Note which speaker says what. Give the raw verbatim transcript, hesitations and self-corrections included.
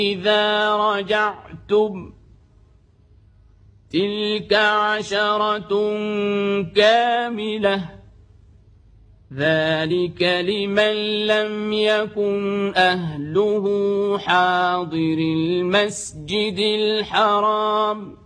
Speaker 1: إذا رجعتم تلك عشرة كاملة ذلك لمن لم يكن أهله حاضر المسجد الحرام